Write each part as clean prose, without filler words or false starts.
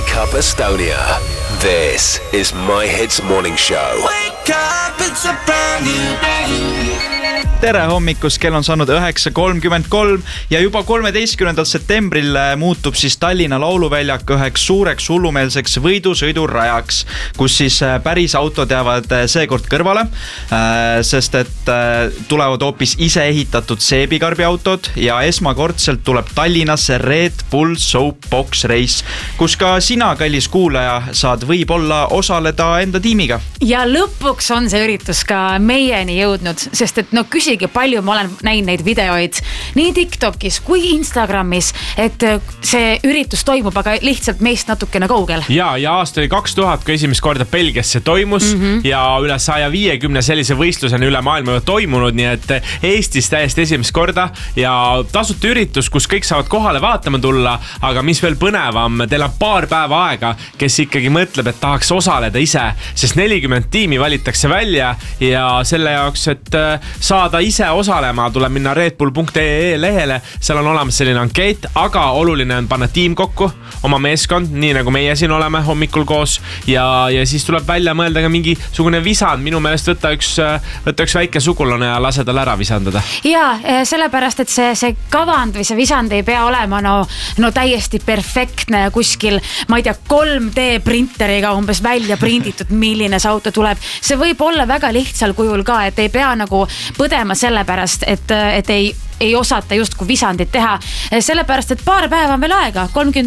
Wake Up Estonia. This is My Hits Morning Show. Wake up, it's a brand new day. Tere hommikust, kell on saanud 9.33 ja juba 13. septembril muutub siis Tallinna Lauluväljak üheks suureks hullumeelseks võidusõidurajaks, kus siis päris autod jäävad seekord kõrvale, sest et tulevad hoopis ise ehitatud seebikarbi autod ja esmakordselt tuleb Tallinnasse Red Bull Soapbox Race, kus ka sina, kallis kuulaja, saad võib-olla osaleda enda tiimiga. Ja lõpuks on see üritus ka meieni jõudnud, sest et küsigi palju ma olen näinud neid videoid nii TikTokis kui Instagramis, et see üritus toimub, aga lihtsalt meist natukene kaugel. Ja aasta oli 2000, kui esimest korda Belgias see toimus ja üle 150 sellise võistlusena üle maailma toimunud, nii et Eestis täiesti esimest korda ja tasuta üritus, kus kõik saavad kohale vaatama tulla, aga mis veel põnevam, teil on paar päeva aega, kes ikkagi mõtleb, et tahaks osaleda ise, sest 40 tiimi valitakse välja ja selle jaoks, et saada ise osalema, tuleb minna redbull.ee lehele, seal on olemas selline ankeet, aga oluline on panna tiim kokku, oma meeskond, nii nagu meie siin oleme hommikul koos ja siis tuleb välja mõelda ka mingisugune visand, minu meelest võtta üks väike sugulane ja lase tal ära visandada. Ja sellepärast, et see kavand või see visand ei pea olema no täiesti perfektne kuskil, ma ei tea, 3D printeriga umbes välja prinditud, milline see auto tuleb. See võib olla väga lihtsal kujul ka, et ei pea nagu põdema sellepärast, et ei osata justkui visandit teha. Sellepärast, et paar päeva on veel aega.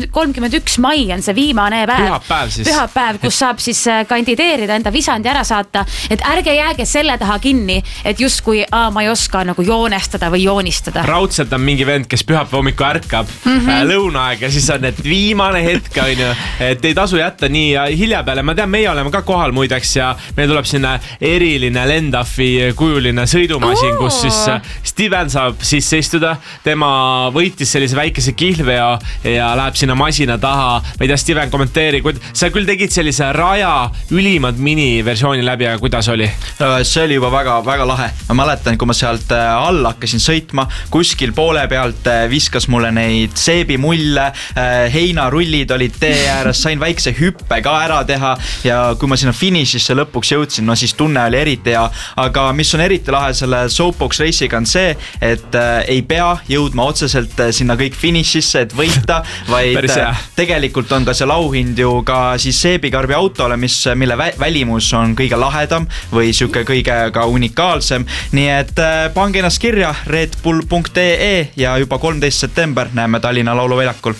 31. mai on see viimane päev. Pühapäev, kus saab siis kandideerida, enda visandi ära saata. Et ärge jääge selle taha kinni, et justkui ma ei oska nagu joonestada või joonistada. Raudselt on mingi vend, kes pühapäeva hommikul ärkab lõunaaeg ja siis on need viimane hetk, et ei tasu jätta nii hilja peale. Ma tean, meie oleme ka kohal muideks ja meil tuleb sinna eriline Lendaffi kujuline sõidumasin, kus siis Steven saab sisse istuda. Tema võitis sellise väikese kihlveo ja läheb sinna masina taha. Ma ei tea, Steven, kommenteeri. Sa küll tegid sellise raja ülimad mini-versiooni läbi, aga kuidas oli? See oli juba väga, väga lahe. Ma mäletan, kui ma sealt alla hakkasin sõitma, kuskil poole pealt viskas mulle neid seebimulle, heinarullid olid tee ääres, sain väikse hüppe ka ära teha ja kui ma sinna finišisse lõpuks jõudsin, siis tunne oli eriti hea. Aga mis on eriti lahe selle Soapbox Race'iga on see, et ei pea jõudma otseselt sinna kõik finišisse, et võita, vaid tegelikult on ka see lauhind ju ka siis seebikarbi autole, mille välimus on kõige lahedam või siuke kõige ka unikaalsem. Nii et pange ennast kirja redbull.ee ja juba 13. september näeme Tallinna Lauluväljakul.